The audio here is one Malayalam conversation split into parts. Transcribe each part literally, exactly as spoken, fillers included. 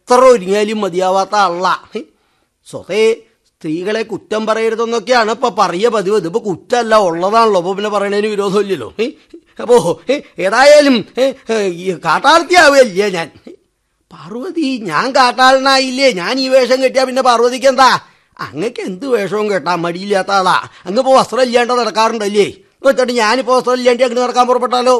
എത്ര ഒരുങ്ങിയാലും മതിയാവാത്ത ആളാ. സ്വതേ സ്ത്രീകളെ കുറ്റം പറയരുതെന്നൊക്കെയാണ് ഇപ്പൊ പറയ പതിവ്. ഇതിപ്പോ കുറ്റമല്ല, ഉള്ളതാണല്ലോ. അപ്പൊ പിന്നെ പറയണതിന് വിരോധമില്ലല്ലോ. അപ്പോ ഏതായാലും കാട്ടാളത്തിയാവുകയല്ലേ ഞാൻ. പാർവതി, ഞാൻ കാട്ടാളനായില്ലേ? ഞാൻ ഈ വേഷം കെട്ടിയാ പിന്നെ പാർവതിക്ക് എന്താ? അങ്ങക്ക് എന്ത് വേഷവും കേട്ടാ മടിയില്ലാത്ത ആളാ. അങ്ങിപ്പോ വസ്ത്രം ഇല്ലാണ്ട് നടക്കാറുണ്ടല്ലേ? വെച്ചിട്ട് ഞാനിപ്പോ വസ്ത്രം ഇല്ലാണ്ട് അങ്ങനെ നടക്കാൻ പുറപ്പെട്ടാലോ?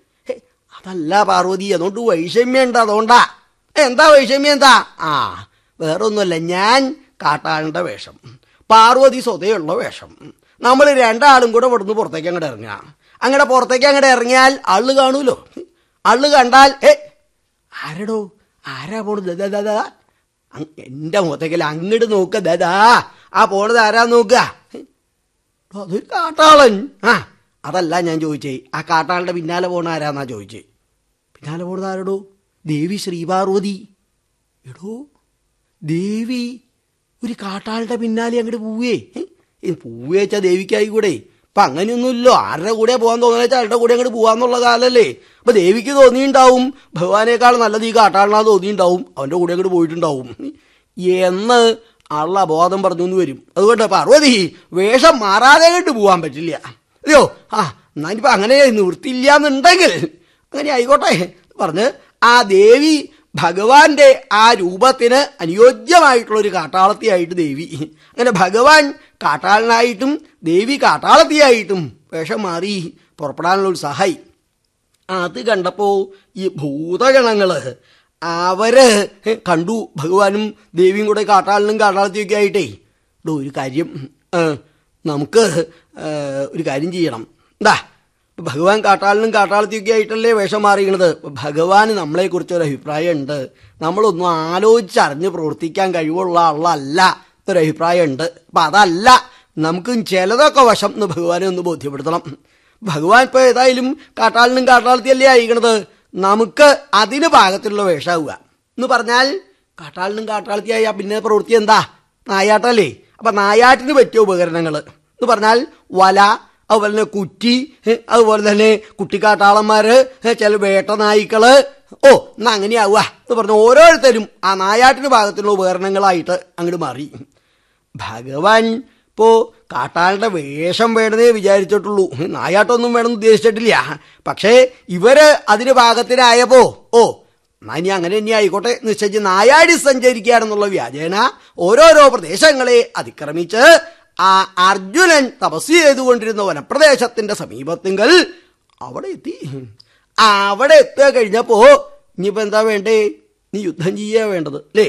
അതല്ല പാർവതി, അതുകൊണ്ട് വൈഷമ്യുണ്ട്. അതുകൊണ്ടാ. എന്താ വൈഷമ്യം? എന്താ? ആ വേറൊന്നുമല്ല, ഞാൻ കാട്ടാളന്റെ വേഷം, പാർവതി സ്വതയുള്ള വേഷം. നമ്മൾ രണ്ടാളും കൂടെ ഇവിടുന്ന് പുറത്തേക്ക് അങ്ങോട്ട് ഇറങ്ങുക. അങ്ങനെ പുറത്തേക്ക് അങ്ങോട്ട് ഇറങ്ങിയാൽ ആള് കാണൂലോ. ആള് കണ്ടാൽ ഏ ആരടോ, ആരാ പോണത്? ദാദാ എന്റെ മുഖത്തേക്കല്ല, അങ്ങോട്ട് നോക്ക. ദാദാ ആ പോണത് ആരാ നോക്കുക? അതൊരു കാട്ടാളൻ. ആ അതല്ല ഞാൻ ചോദിച്ചേ, ആ കാട്ടാളന്റെ പിന്നാലെ പോണ ആരാന്നാ ചോദിച്ചേ. പിന്നാലെ പോണത് ആരടോ? ദേവി ശ്രീപാർവതി. എടോ, ദേവി ഒരു കാട്ടാളുടെ പിന്നാലെ അങ്ങോട്ട് പോവേ. പോവുക വെച്ചാൽ ദേവിക്കായി കൂടെ. ഇപ്പൊ അങ്ങനെയൊന്നുമില്ലോ. ആരുടെ കൂടെ പോകാൻ തോന്നുന്ന വെച്ചാൽ ആരുടെ കൂടെ അങ്ങോട്ട് പോകാന്നുള്ള കാലല്ലേ. അപ്പൊ ദേവിക്ക് തോന്നിയിട്ടുണ്ടാവും ഭഗവാനേക്കാൾ നല്ലത് ഈ കാട്ടാളനാ തോന്നിയിട്ടുണ്ടാവും, അവന്റെ കൂടെ അങ്ങോട്ട് പോയിട്ടുണ്ടാവും എന്ന് ആളുടെ അബോധം പറഞ്ഞു എന്ന് വരും. അതുകൊണ്ട് പാർവതി വേഷം മാറാതെ കണ്ട് പോകാൻ പറ്റില്ല. അതെയോ? ആ എന്നാലിപ്പോ അങ്ങനെ നിവൃത്തിയില്ല എന്നുണ്ടെങ്കിൽ അങ്ങനെ ആയിക്കോട്ടെ പറഞ്ഞ് ആ ദേവി ഭഗവാന്റെ ആ രൂപത്തിന് അനുയോജ്യമായിട്ടുള്ളൊരു കാട്ടാളത്തിയായിട്ട് ദേവി, അങ്ങനെ ഭഗവാൻ കാട്ടാളനായിട്ടും ദേവി കാട്ടാളത്തിയായിട്ടും വേഷം മാറി പുറപ്പെടാനുള്ള ഉത്സാഹമായി. അത് കണ്ടപ്പോ ഈ ഭൂതഗണങ്ങള് അവര് കണ്ടു ഭഗവാനും ദേവിയും കൂടെ കാട്ടാളനും കാട്ടാളത്തിയൊക്കെ ആയിട്ടേ. ഒരു കാര്യം നമുക്ക് ഒരു കാര്യം ചെയ്യണം. എന്താ, ഭഗവാൻ കാട്ടാളനും കാട്ടാളത്തിയൊക്കെ ആയിട്ടല്ലേ വേഷം മാറിയത്. ഭഗവാന് നമ്മളെക്കുറിച്ചൊരു അഭിപ്രായം ഉണ്ട്. നമ്മളൊന്നും ആലോചിച്ചറിഞ്ഞ് പ്രവർത്തിക്കാൻ കഴിവുള്ള ആളല്ല ഒരു അഭിപ്രായം ഉണ്ട്. അപ്പൊ അതല്ല, നമുക്ക് ചിലതൊക്കെ വശം എന്ന് ഭഗവാനെ ഒന്ന് ബോധ്യപ്പെടുത്തണം. ഭഗവാൻ ഇപ്പൊ ഏതായാലും കാട്ടാളനും കാട്ടാളത്തിയല്ലേ അയക്കണത്. നമുക്ക് അതിന് പാകത്തിലുള്ള വേഷമാവുക എന്ന് പറഞ്ഞാൽ, കാട്ടാളനും കാട്ടാളത്തിയായ പിന്നെ പ്രവൃത്തി എന്താ? നായാട്ടല്ലേ. അപ്പൊ നായാട്ടിന് പറ്റിയ ഉപകരണങ്ങൾ എന്ന് പറഞ്ഞാൽ വല, അതുപോലെ തന്നെ കുറ്റി, അതുപോലെ തന്നെ കുട്ടിക്കാട്ടാളന്മാര്, ചില വേട്ട നായ്ക്കള്. ഓ എന്നാ അങ്ങനെയാവുക എന്ന് പറഞ്ഞ ഓരോരുത്തരും ആ നായാട്ടിന് ഭാഗത്തുള്ള ഉപകരണങ്ങളായിട്ട് അങ്ങോട്ട് മാറി. ഭഗവാൻ ഇപ്പോ കാട്ടാളുടെ വേഷം വേണമെന്നേ വിചാരിച്ചിട്ടുള്ളൂ, നായാട്ടൊന്നും വേണമെന്ന് ഉദ്ദേശിച്ചിട്ടില്ല. പക്ഷേ ഇവര് അതിന് പാകത്തിനായപ്പോ ഓ എന്നാ ഇനി അങ്ങനെ തന്നെ ആയിക്കോട്ടെ നിശ്ചയിച്ച് നായാടി സഞ്ചരിക്കുകയാണെന്നുള്ള വ്യാജേന ഓരോരോ പ്രദേശങ്ങളെ അതിക്രമിച്ച് ആ അർജുനൻ തപസ് ചെയ്തുകൊണ്ടിരുന്ന വനപ്രദേശത്തിന്റെ സമീപത്തിങ്കൽ അവിടെ എത്തി. അവിടെ എത്തുക കഴിഞ്ഞപ്പോ ഇനിയിപ്പോ എന്താ വേണ്ടേ? നീ യുദ്ധം ചെയ്യാ വേണ്ടത് അല്ലേ?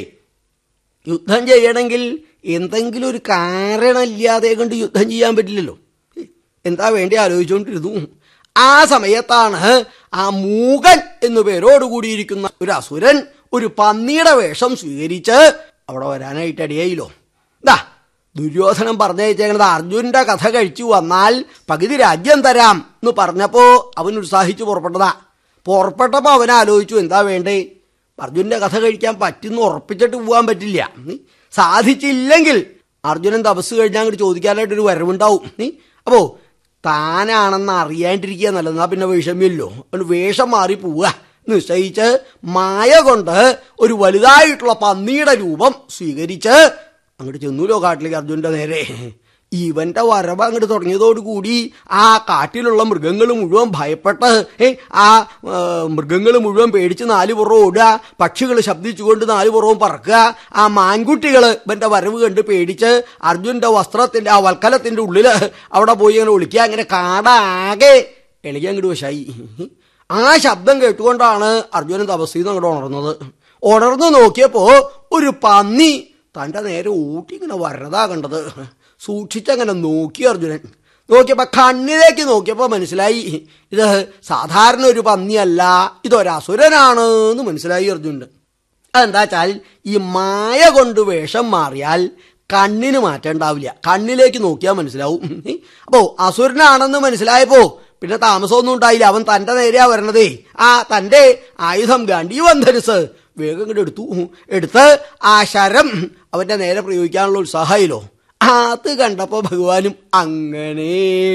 യുദ്ധം ചെയ്യണമെങ്കിൽ എന്തെങ്കിലും ഒരു കാരണമില്ലാതെ കൊണ്ട് യുദ്ധം ചെയ്യാൻ പറ്റില്ലല്ലോ. എന്താ വേണ്ടി ആലോചിച്ചുകൊണ്ടിരുന്നു. ആ സമയത്താണ് ആ മൂകൻ എന്നു പേരോടുകൂടിയിരിക്കുന്ന ഒരു അസുരൻ ഒരു പന്നിയുടെ വേഷം സ്വീകരിച്ച് അവിടെ വരാനായിട്ട് ഇടയായില്ലോ. ദാ ദുര്യോധനൻ പറഞ്ഞയച്ചേക്കണത് അർജുനന്റെ കഥ കഴിച്ചു വന്നാൽ പകുതി രാജ്യം തരാം എന്ന് പറഞ്ഞപ്പോ അവൻ ഉത്സാഹിച്ചു പുറപ്പെട്ടതാ. പുറപ്പെട്ടപ്പോ അവൻ ആലോചിച്ചു എന്താ വേണ്ടേ? അർജുനന്റെ കഥ കഴിക്കാൻ പറ്റുന്ന ഉറപ്പിച്ചിട്ട് പോകാൻ പറ്റില്ല. സാധിച്ചില്ലെങ്കിൽ അർജുനൻ തപസ് കഴിഞ്ഞാൽ അങ്ങോട്ട് ചോദിക്കാനായിട്ടൊരു വരവുണ്ടാവും. അപ്പോ താനാണെന്ന് അറിയാണ്ടിരിക്കുക നല്ലതാ, പിന്നെ വേഷമില്ലല്ലോ. അതുകൊണ്ട് വേഷം മാറി പോവുക നിശ്ചയിച്ച് മായ കൊണ്ട് ഒരു വലുതായിട്ടുള്ള പന്നിയുടെ രൂപം സ്വീകരിച്ച് അങ്ങോട്ട് ചെന്നൂലോ കാട്ടിലേക്ക് അർജുനന്റെ നേരെ. ഇവന്റെ വരവ് അങ്ങോട്ട് തുടങ്ങിയതോടുകൂടി ആ കാട്ടിലുള്ള മൃഗങ്ങൾ മുഴുവൻ ഭയപ്പെട്ട് ആ മൃഗങ്ങൾ മുഴുവൻ പേടിച്ച് നാല് പുറവും ഓടുക, പക്ഷികൾ ശബ്ദിച്ചുകൊണ്ട് നാല് പുറവും പറക്കുക. ആ മാൻകുട്ടികൾ ഇവന്റെ വരവ് കണ്ട് പേടിച്ച് അർജുനന്റെ വസ്ത്രത്തിന്റെ ആ വൽക്കലത്തിന്റെ ഉള്ളില് അവിടെ പോയി അങ്ങനെ ഒളിക്കുക. അങ്ങനെ കാടാകെ എളിക്കാൻ അങ്ങോട്ട് വശായി. ആ ശബ്ദം കേട്ടുകൊണ്ടാണ് അർജുനൻ തപസ്സിൽ നിന്ന് അങ്ങോട്ട് ഉണർന്നത്. ഉണർന്നു നോക്കിയപ്പോ ഒരു പന്നി തന്റെ നേരെ ഊട്ടി ഇങ്ങനെ വരതാ കണ്ടത്. സൂക്ഷിച്ചങ്ങനെ നോക്കി അർജുനൻ. നോക്കിയപ്പോ കണ്ണിലേക്ക് നോക്കിയപ്പോ മനസ്സിലായി ഇത് സാധാരണ ഒരു പന്നിയല്ല, ഇതൊരസുരനാണ് എന്ന് മനസ്സിലായി അർജുനൻ. അതെന്താ വെച്ചാൽ ഈ മായ കൊണ്ട് വേഷം മാറിയാൽ കണ്ണിന് മാറ്റം ഉണ്ടാവില്ല, കണ്ണിലേക്ക് നോക്കിയാൽ മനസ്സിലാവും. അപ്പോ അസുരനാണെന്ന് മനസ്സിലായപ്പോ പിന്നെ താമസമൊന്നും ഉണ്ടായില്ല. അവൻ തന്റെ നേരെയാ വരണതേ. ആ തന്റെ ആയുധം ഗാണ്ഡീവധനുസ് വേഗം ഇങ്ങോട്ട് എടുത്തു. എടുത്ത് ആ ശരം അവന്റെ നേരെ പ്രയോഗിക്കാനുള്ള ഉത്സാഹമായില്ലോ. അത് കണ്ടപ്പോ ഭഗവാനും അങ്ങനെ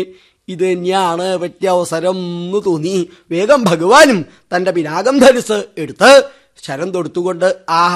ഇത് തന്നെയാണ് പറ്റിയ അവസരം എന്ന് തോന്നി. വേഗം ഭഗവാനും തന്റെ പിനാകം ധനുസ് എടുത്ത് ശരം തൊടുത്തുകൊണ്ട് ആ